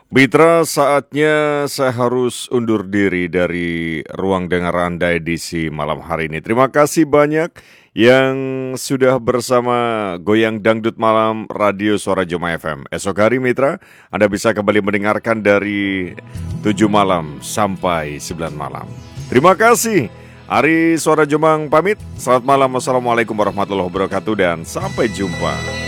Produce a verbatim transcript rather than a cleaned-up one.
Mitra, saatnya saya harus undur diri dari ruang dengar Anda edisi malam hari ini. Terima kasih banyak yang sudah bersama Goyang Dangdut Malam Radio Suara Joma F M. Esok hari Mitra, Anda bisa kembali mendengarkan dari tujuh malam sampai sembilan malam. Terima kasih. Ari Suara Jomang pamit. Selamat malam. Wassalamualaikum warahmatullahi wabarakatuh dan sampai jumpa.